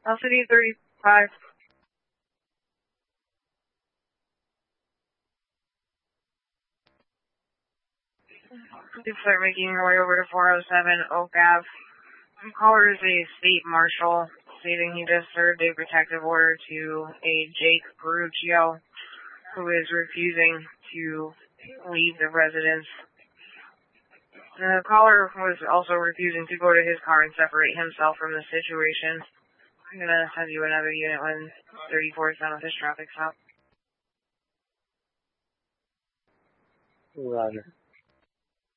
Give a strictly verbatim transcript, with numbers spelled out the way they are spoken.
L C D thirty-five. Please start making your way over to four oh seven Oak Ave. The caller is a state marshal stating he just served a protective order to a Jake Peruccio who is refusing to leave the residence. The caller was also refusing to go to his car and separate himself from the situation. I'm going to send you another unit when thirty-four is done with this traffic stop. Roger.